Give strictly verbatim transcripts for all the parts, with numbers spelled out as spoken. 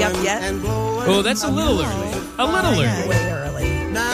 tree up yet? Oh, that's a little early. A little early. Way early.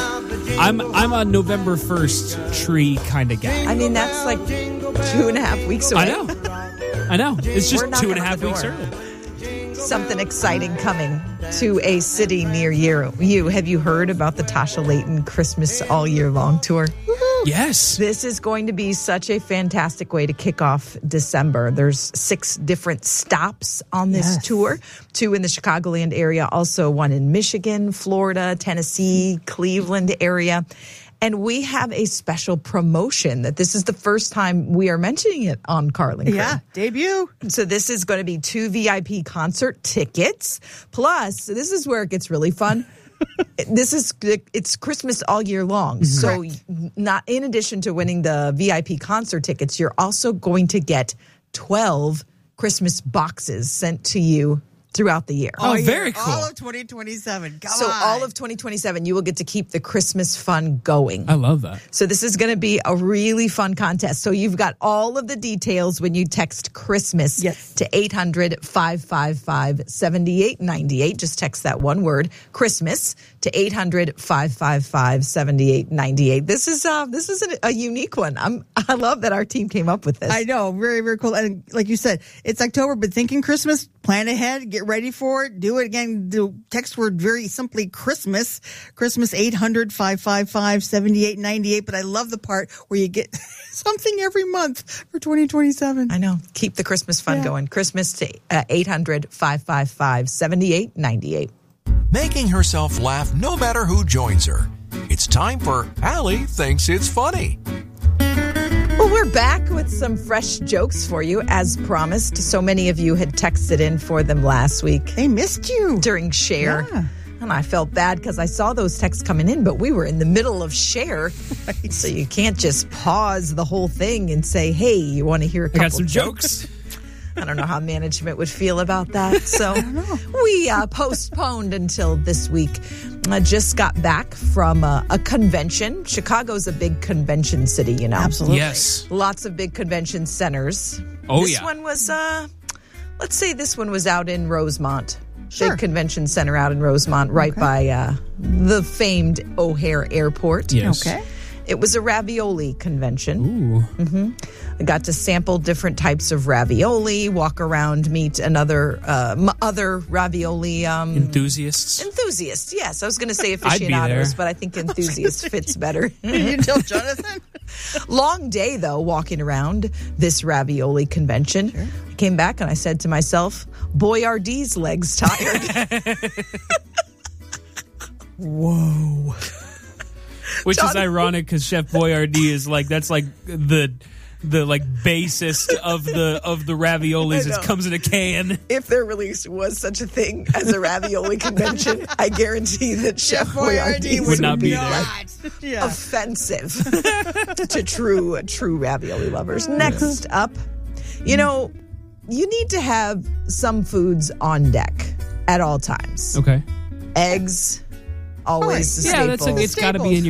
I'm I'm a November first tree kind of guy. I mean, that's like two and a half weeks away. I know. I know. It's We're just knocking two and a on half the weeks door. early. Something exciting coming to a city near you. You have you heard about the Tasha Layton Christmas All Year Long tour? Yes. This is going to be such a fantastic way to kick off December. There's six different stops on this Yes. tour, two in the Chicagoland area, also one in Michigan, Florida, Tennessee, Cleveland area. And we have a special promotion that this is the first time we are mentioning it on Carlin Crew. Yeah, debut. So this is going to be two V I P concert tickets. Plus, this is where it gets really fun. This is it's Christmas all year long. So not in addition to winning the V I P concert tickets, you're also going to get twelve Christmas boxes sent to you throughout the year. Oh, All very year, cool. All of twenty twenty-seven. Come So on. all of twenty twenty-seven, you will get to keep the Christmas fun going. I love that. So this is going to be a really fun contest. So you've got all of the details when you text Christmas Yes. to eight hundred, five five five, seven eight nine eight. Just text that one word, Christmas, to eight hundred, five five five, seven eight nine eight. This is uh, this is a, a unique one. I'm I love that our team came up with this. I know, very, very cool. And like you said, it's October, but thinking Christmas, plan ahead, get ready for it, do it again. The text word very simply Christmas, Christmas eight hundred, five five five, seven eight nine eight. But I love the part where you get something every month for twenty twenty-seven. I know. Keep the Christmas fun Yeah. going. Christmas to uh, eight hundred, five five five, seven eight nine eight. Making herself laugh no matter who joins her. It's time for Allie Thinks It's Funny. Well, we're back with some fresh jokes for you, as promised. So many of you had texted in for them last week They missed you. during Share. Yeah. And I felt bad because I saw those texts coming in, but we were in the middle of Share. Right. So you can't just pause the whole thing and say, hey, you want to hear a I couple got some jokes. I don't know how management would feel about that. So we uh, postponed until this week. I just got back from uh, a convention. Chicago's a big convention city, you know. Absolutely. Yes. Lots of big convention centers. Oh, this yeah. one was, uh, let's say this one was out in Rosemont. Sure. Big convention center out in Rosemont, right Okay. by uh, the famed O'Hare Airport. Yes. Okay. It was a ravioli convention. Ooh. I got to sample different types of ravioli, walk around, meet another uh, m- other ravioli um, Enthusiasts. enthusiasts. Yes, I was going to say I'd be aficionados, there. but I think enthusiast fits better. Did you tell Jonathan? Long day, though, walking around this ravioli convention. I came back and I said to myself, Boyardee's legs tired. Whoa. Which is Jonathan. ironic because Chef Boyardee is like, that's like the the like basest of the of the raviolis. I know. It comes in a can. If there really was such a thing as a ravioli convention, I guarantee that Chef Boyardee would not be like there. Yeah. offensive to true true ravioli lovers. Next up, you know, you need to have some foods on deck at all times. Okay. Eggs, always a Yeah, that's a, staple. it's got to be in your